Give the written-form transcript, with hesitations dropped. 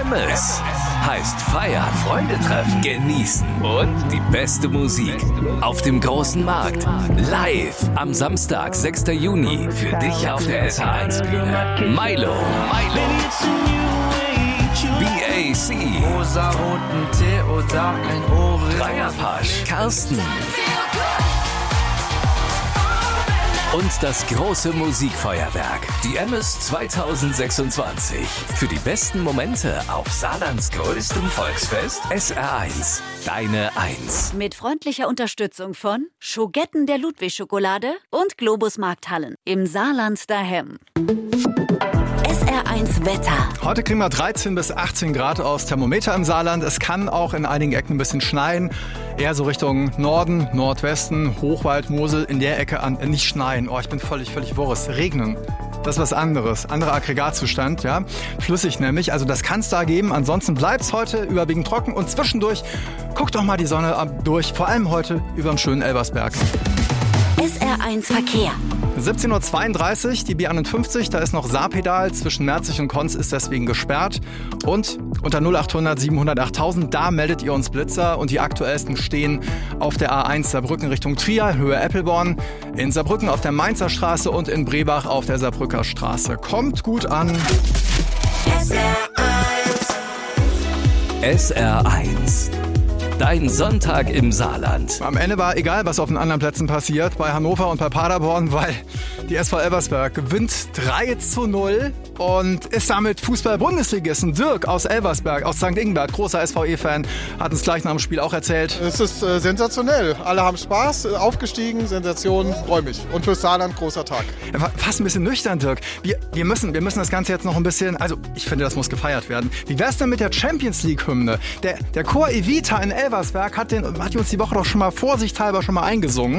Emmes heißt feiern, Freunde treffen, genießen und die beste Musik auf dem großen Markt. Live am Samstag, 6. Juni für dich auf der SH1 Bühne. Milo. BAC. Rosaroten Tee oder ein Ohrring. Dreierpasch. Carsten. Und das große Musikfeuerwerk, die Emmes 2026. Für die besten Momente auf Saarlands größtem Volksfest, SR1, deine 1. Mit freundlicher Unterstützung von Schogetten der Ludwig-Schokolade und Globus Markthallen im Saarland daheim. SR1 Wetter. Heute kriegen wir 13 bis 18 Grad aufs Thermometer im Saarland. Es kann auch in einigen Ecken ein bisschen schneien. Eher so Richtung Norden, Nordwesten, Hochwald, Mosel, in der Ecke nicht schneien. Oh, ich bin völlig Wurst. Regnen. Das ist was anderes. Anderer Aggregatzustand, ja. Flüssig nämlich. Also das kann es da geben. Ansonsten bleibt es heute überwiegend trocken. Und zwischendurch guckt doch mal die Sonne durch. Vor allem heute über dem schönen Elversberg. SR1 Verkehr. 17.32 Uhr, die B51, da ist noch Saarpedal, zwischen Merzig und Konz ist deswegen gesperrt. Und unter 0800 700 8000, da meldet ihr uns Blitzer und die aktuellsten stehen auf der A1 Saarbrücken Richtung Trier, Höhe Eppelborn, in Saarbrücken auf der Mainzer Straße und in Brebach auf der Saarbrücker Straße. Kommt gut an. SR1. Dein Sonntag im Saarland. Am Ende war egal, was auf den anderen Plätzen passiert, bei Hannover und bei Paderborn, weil die SV Elversberg gewinnt 3:0 und ist damit Fußball-Bundesligisten. Dirk aus Elversberg, aus St. Ingbert, großer SVE-Fan, hat uns gleich nach dem Spiel auch erzählt. Es ist sensationell. Alle haben Spaß, aufgestiegen, Sensation, freue mich. Und fürs Saarland großer Tag. Fast ein bisschen nüchtern, Dirk. Wir müssen das Ganze jetzt noch ein bisschen, also ich finde, das muss gefeiert werden. Wie wär's denn mit der Champions League-Hymne? Der Chor Evita in Elversberg hat die uns die Woche doch schon mal vorsichtshalber eingesungen.